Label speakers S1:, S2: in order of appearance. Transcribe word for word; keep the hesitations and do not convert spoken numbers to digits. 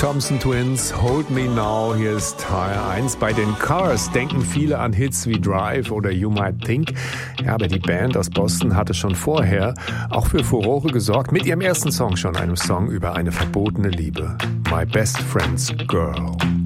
S1: Thompson Twins, Hold Me Now, hier ist H R eins. Bei den Cars denken viele an Hits wie Drive oder You Might Think. Ja, aber die Band aus Boston hatte schon vorher auch für Furore gesorgt, mit ihrem ersten Song schon, einem Song über eine verbotene Liebe. My Best Friend's Girl.